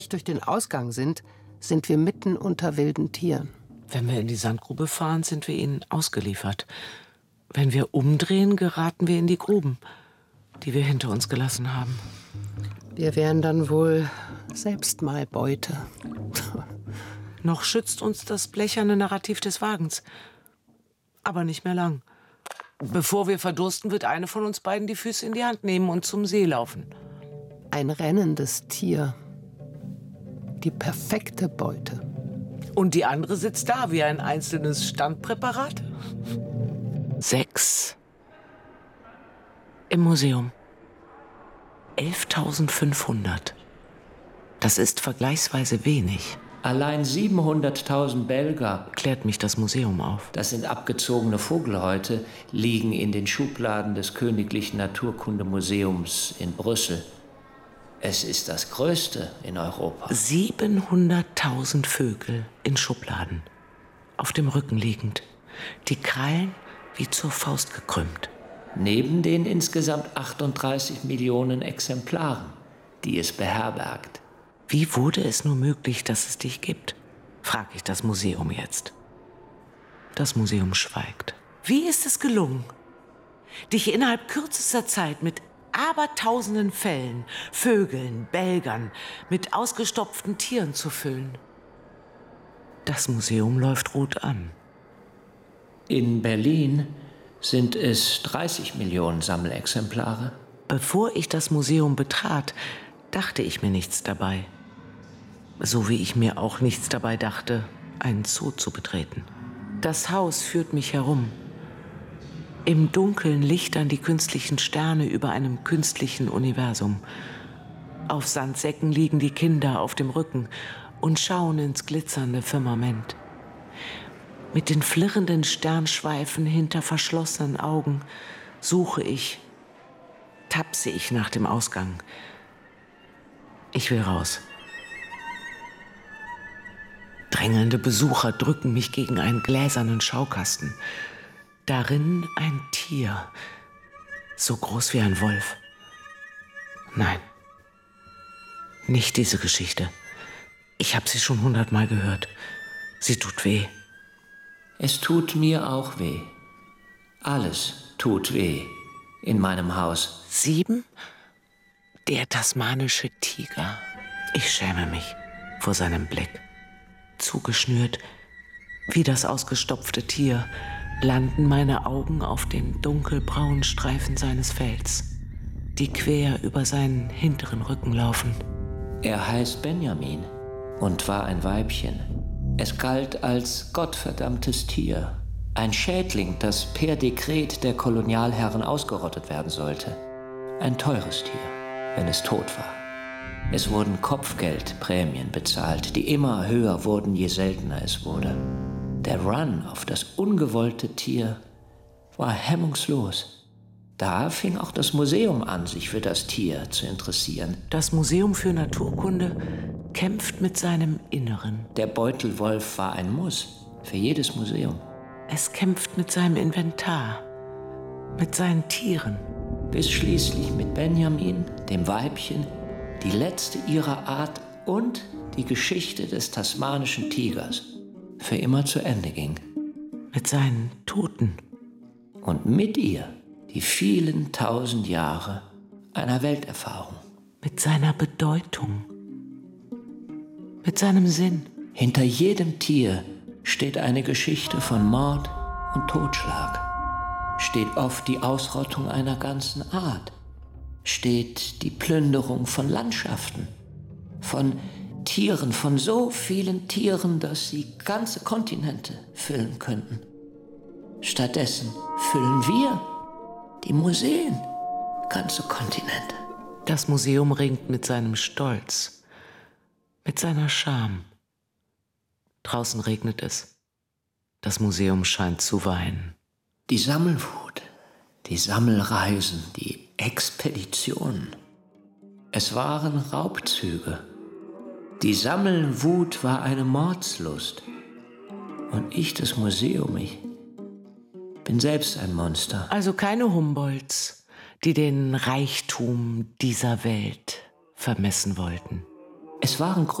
durch den Ausgang sind, sind wir mitten unter wilden Tieren. Wenn wir in die Sandgrube fahren, sind wir ihnen ausgeliefert. Wenn wir umdrehen, geraten wir in die Gruben, die wir hinter uns gelassen haben. Wir wären dann wohl selbst mal Beute. Noch schützt uns das blecherne Narrativ des Wagens. Aber nicht mehr lang. Bevor wir verdursten, wird eine von uns beiden die Füße in die Hand nehmen und zum See laufen. Ein rennendes Tier. Die perfekte Beute. Und die andere sitzt da wie ein einzelnes Standpräparat. 6. Im Museum. 11.500. Das ist vergleichsweise wenig. Allein 700.000 Belger, Klärt mich das Museum auf. das sind abgezogene Vogelhäute, liegen in den Schubladen des Königlichen Naturkundemuseums in Brüssel. Es ist das größte in Europa. 700.000 Vögel in Schubladen. Auf dem Rücken liegend. Die Krallen wie zur Faust gekrümmt. Neben den insgesamt 38 Millionen Exemplaren, die es beherbergt. Wie wurde es nur möglich, dass es dich gibt? Frag ich das Museum jetzt. Das Museum schweigt. Wie ist es gelungen, dich innerhalb kürzester Zeit mit abertausenden Fellen, Vögeln, Belgern, mit ausgestopften Tieren zu füllen? Das Museum läuft rot an. In Berlin sind es 30 Millionen Sammelexemplare. Bevor ich das Museum betrat, dachte ich mir nichts dabei. So wie ich mir auch nichts dabei dachte, einen Zoo zu betreten. Das Haus führt mich herum. Im Dunkeln lichtern die künstlichen Sterne über einem künstlichen Universum. Auf Sandsäcken liegen die Kinder auf dem Rücken und schauen ins glitzernde Firmament. Mit den flirrenden Sternschweifen hinter verschlossenen Augen tapse ich nach dem Ausgang. Ich will raus. Drängelnde Besucher drücken mich gegen einen gläsernen Schaukasten. Darin ein Tier, so groß wie ein Wolf. Nein, nicht diese Geschichte. Ich habe sie schon 100-mal gehört. Sie tut weh. Es tut mir auch weh. Alles tut weh in meinem Haus. 7. Der tasmanische Tiger. Ich schäme mich vor seinem Blick. Zugeschnürt wie das ausgestopfte Tier landen meine Augen auf den dunkelbraunen Streifen seines Fells, die quer über seinen hinteren Rücken laufen. Er heißt Benjamin und war ein Weibchen. Es galt als gottverdammtes Tier. Ein Schädling, das per Dekret der Kolonialherren ausgerottet werden sollte. Ein teures Tier, wenn es tot war. Es wurden Kopfgeldprämien bezahlt, die immer höher wurden, je seltener es wurde. Der Run auf das ungewollte Tier war hemmungslos. Da fing auch das Museum an, sich für das Tier zu interessieren. Das Museum für Naturkunde kämpft mit seinem Inneren. Der Beutelwolf war ein Muss für jedes Museum. Es kämpft mit seinem Inventar, mit seinen Tieren. Bis schließlich mit Benjamin, dem Weibchen, die letzte ihrer Art und die Geschichte des tasmanischen Tigers für immer zu Ende ging. Mit seinen Toten. Und mit ihr die vielen 1000 Jahre einer Welterfahrung. Mit seiner Bedeutung. Mit seinem Sinn. Hinter jedem Tier steht eine Geschichte von Mord und Totschlag. Steht oft die Ausrottung einer ganzen Art. Steht die Plünderung von Landschaften, von Tieren, von so vielen Tieren, dass sie ganze Kontinente füllen könnten. Stattdessen füllen wir, die Museen, ganze Kontinente. Das Museum ringt mit seinem Stolz, mit seiner Scham. Draußen regnet es. Das Museum scheint zu weinen. Die Sammelwut, die Sammelreisen, die Expeditionen. Es waren Raubzüge. Die Sammelwut war eine Mordslust. Und ich, das Museum, ich bin selbst ein Monster. Also keine Humboldts, die den Reichtum dieser Welt vermessen wollten. Es waren